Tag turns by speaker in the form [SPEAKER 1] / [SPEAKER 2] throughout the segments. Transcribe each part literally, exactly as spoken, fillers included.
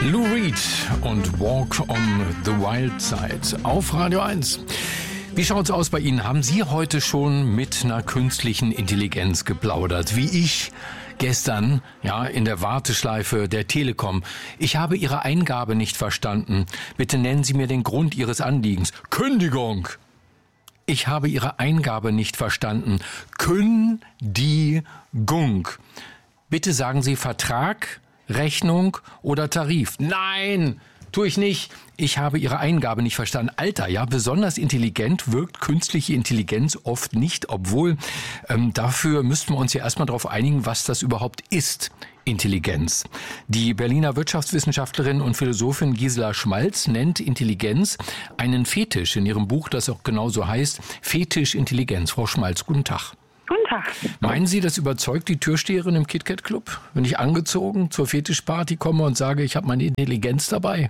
[SPEAKER 1] Lou Reed und Walk on the Wild Side auf Radio eins. Wie schaut's aus bei Ihnen? Haben Sie heute schon mit einer künstlichen Intelligenz geplaudert? Wie ich gestern, ja, in der Warteschleife der Telekom. Ich habe Ihre Eingabe nicht verstanden. Bitte nennen Sie mir den Grund Ihres Anliegens. Kündigung! Ich habe Ihre Eingabe nicht verstanden. Kündigung. Bitte sagen Sie Vertrag, Rechnung oder Tarif. Nein, tue ich nicht. Ich habe Ihre Eingabe nicht verstanden. Alter, ja, besonders intelligent wirkt künstliche Intelligenz oft nicht, obwohl ähm, dafür müssten wir uns ja erstmal darauf einigen, was das überhaupt ist. Intelligenz. Die Berliner Wirtschaftswissenschaftlerin und Philosophin Gisela Schmalz nennt Intelligenz einen Fetisch in ihrem Buch, das auch genauso heißt, Fetisch Intelligenz. Frau Schmalz, guten Tag.
[SPEAKER 2] Guten Tag.
[SPEAKER 1] Meinen Sie, das überzeugt die Türsteherin im KitKat Club, wenn ich angezogen zur Fetischparty komme und sage, ich habe meine Intelligenz dabei?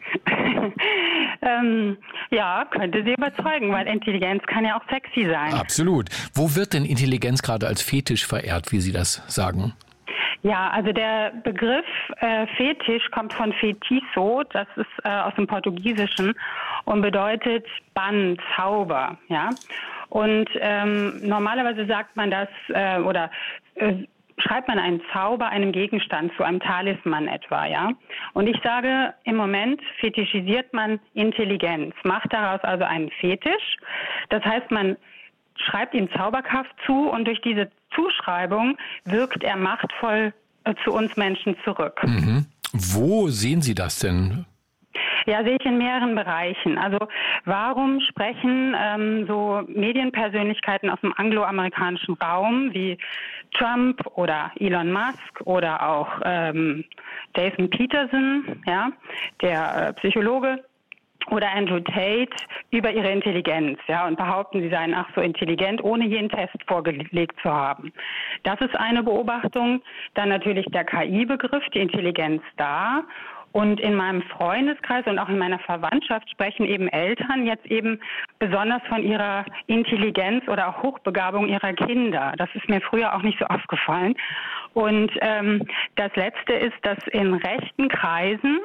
[SPEAKER 2] ähm, ja, könnte sie überzeugen, weil Intelligenz kann ja auch sexy sein.
[SPEAKER 1] Absolut. Wo wird denn Intelligenz gerade als Fetisch verehrt, wie Sie das sagen?
[SPEAKER 2] Ja, also der Begriff äh, Fetisch kommt von Fetiço, das ist äh, aus dem Portugiesischen und bedeutet Bann, Zauber, ja. Und ähm, normalerweise sagt man das äh, oder äh, schreibt man einen Zauber einem Gegenstand zu, einem Talisman etwa, ja. Und ich sage, im Moment fetischisiert man Intelligenz, macht daraus also einen Fetisch. Das heißt, man schreibt ihm Zauberkraft zu und durch diese Zuschreibung wirkt er machtvoll äh, zu uns Menschen zurück.
[SPEAKER 1] Mhm. Wo sehen Sie das denn?
[SPEAKER 2] Ja, sehe ich in mehreren Bereichen. Also warum sprechen ähm, so Medienpersönlichkeiten aus dem angloamerikanischen Raum wie Trump oder Elon Musk oder auch ähm, Jason Peterson, ja, der äh, Psychologe, oder Andrew Tate über ihre Intelligenz, ja, und behaupten, sie seien ach so intelligent, ohne jeden Test vorgelegt zu haben. Das ist eine Beobachtung. Dann natürlich der K I-Begriff, die Intelligenz da. Und in meinem Freundeskreis und auch in meiner Verwandtschaft sprechen eben Eltern jetzt eben besonders von ihrer Intelligenz oder auch Hochbegabung ihrer Kinder. Das ist mir früher auch nicht so aufgefallen. Und ähm, das Letzte ist, dass in rechten Kreisen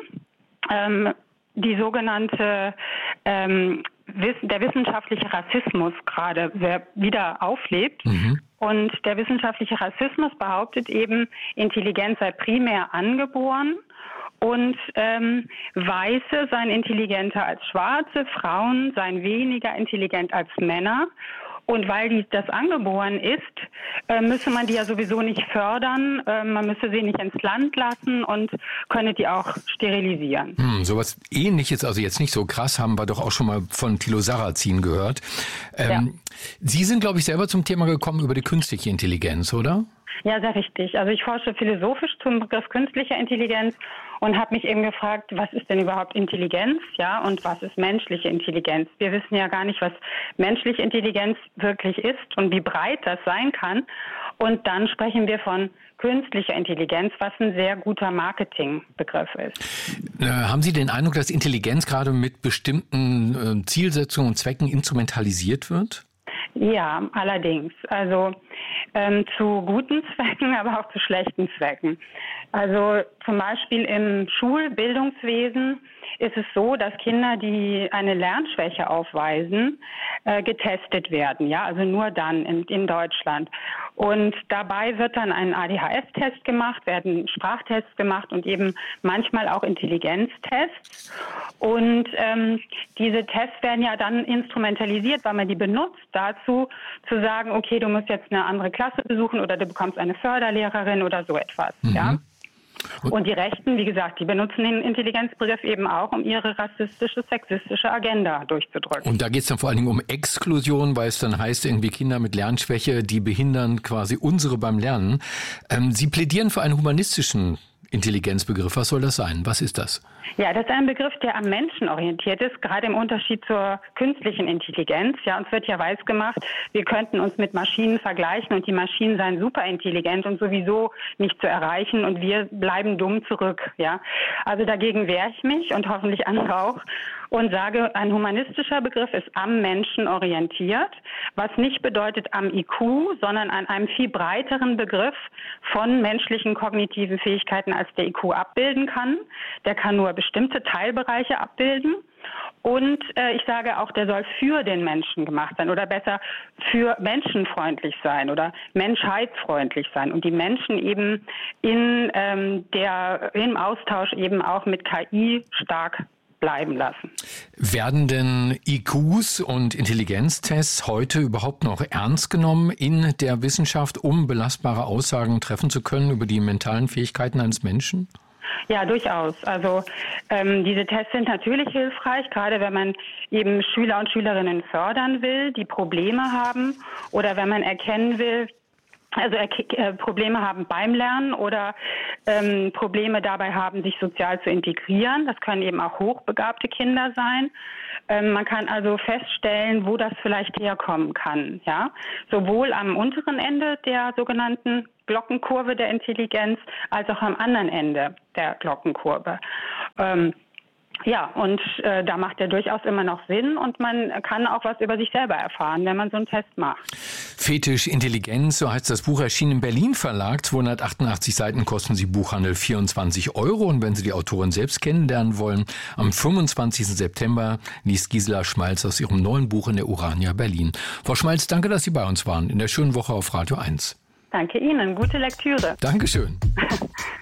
[SPEAKER 2] ähm, die sogenannte ähm, der wissenschaftliche Rassismus gerade wieder auflebt. Mhm. Und der wissenschaftliche Rassismus behauptet eben, Intelligenz sei primär angeboren und ähm, Weiße seien intelligenter als Schwarze, Frauen seien weniger intelligent als Männer. Und weil die, das angeboren ist, äh, müsse man die ja sowieso nicht fördern, äh, man müsse sie nicht ins Land lassen und könne die auch sterilisieren.
[SPEAKER 1] Hm, sowas Ähnliches, also jetzt nicht so krass, haben wir doch auch schon mal von Thilo Sarrazin gehört. Ähm, ja. Sie sind, glaube ich, selber zum Thema gekommen über die künstliche Intelligenz, oder?
[SPEAKER 2] Ja, sehr richtig. Also ich forsche philosophisch zum Begriff künstlicher Intelligenz und habe mich eben gefragt, was ist denn überhaupt Intelligenz, ja, und was ist menschliche Intelligenz? Wir wissen ja gar nicht, was menschliche Intelligenz wirklich ist und wie breit das sein kann. Und dann sprechen wir von künstlicher Intelligenz, was ein sehr guter Marketingbegriff ist.
[SPEAKER 1] Äh, haben Sie den Eindruck, dass Intelligenz gerade mit bestimmten äh, Zielsetzungen und Zwecken instrumentalisiert wird?
[SPEAKER 2] Ja, allerdings. Also ähm, zu guten Zwecken, aber auch zu schlechten Zwecken. Also zum Beispiel im Schulbildungswesen ist es so, dass Kinder, die eine Lernschwäche aufweisen, äh, getestet werden. Ja, also nur dann in, in Deutschland. Und dabei wird dann ein A D H S-Test gemacht, werden Sprachtests gemacht und eben manchmal auch Intelligenztests. Und ähm, diese Tests werden ja dann instrumentalisiert, weil man die benutzt dazu, zu sagen, okay, du musst jetzt eine andere Klasse besuchen oder du bekommst eine Förderlehrerin oder so etwas. Mhm. Ja. Und die Rechten, wie gesagt, die benutzen den Intelligenzbegriff eben auch, um ihre rassistische, sexistische Agenda durchzudrücken.
[SPEAKER 1] Und da geht es dann vor allen Dingen um Exklusion, weil es dann heißt, irgendwie Kinder mit Lernschwäche, die behindern quasi unsere beim Lernen. Ähm, Sie plädieren für einen humanistischen Intelligenzbegriff. Was soll das sein? Was ist das?
[SPEAKER 2] Ja, das ist ein Begriff, der am Menschen orientiert ist, gerade im Unterschied zur künstlichen Intelligenz. Ja, uns wird ja weisgemacht, wir könnten uns mit Maschinen vergleichen und die Maschinen seien superintelligent und sowieso nicht zu erreichen und wir bleiben dumm zurück. Ja, also dagegen wehre ich mich und hoffentlich andere auch. und sage, ein humanistischer Begriff ist am Menschen orientiert, was nicht bedeutet am I Q, sondern an einem viel breiteren Begriff von menschlichen kognitiven Fähigkeiten, als der I Q abbilden kann. Der kann nur bestimmte Teilbereiche abbilden. Und äh, ich sage auch, der soll für den Menschen gemacht sein oder besser für menschenfreundlich sein oder menschheitsfreundlich sein und die Menschen eben in ähm, der im Austausch eben auch mit K I stark bleiben lassen.
[SPEAKER 1] Werden denn I Qs und Intelligenztests heute überhaupt noch ernst genommen in der Wissenschaft, um belastbare Aussagen treffen zu können über die mentalen Fähigkeiten eines Menschen?
[SPEAKER 2] Ja, durchaus. Also ähm, diese Tests sind natürlich hilfreich, gerade wenn man eben Schüler und Schülerinnen fördern will, die Probleme haben oder wenn man erkennen will, also äh, Probleme haben beim Lernen oder ähm, Probleme dabei haben, sich sozial zu integrieren. Das können eben auch hochbegabte Kinder sein. Ähm, man kann also feststellen, wo das vielleicht herkommen kann. Ja, sowohl am unteren Ende der sogenannten Glockenkurve der Intelligenz als auch am anderen Ende der Glockenkurve. Ähm, Ja, und äh, da macht er durchaus immer noch Sinn und man kann auch was über sich selber erfahren, wenn man so einen Test macht.
[SPEAKER 1] Fetisch Intelligenz, so heißt das Buch, erschienen im Berlin Verlag. zweihundertachtundachtzig Seiten kosten sie Buchhandel vierundzwanzig Euro. Und wenn Sie die Autorin selbst kennenlernen wollen, am fünfundzwanzigsten September liest Gisela Schmalz aus ihrem neuen Buch in der Urania Berlin. Frau Schmalz, danke, dass Sie bei uns waren in der schönen Woche auf Radio eins.
[SPEAKER 2] Danke Ihnen, gute Lektüre.
[SPEAKER 1] Dankeschön.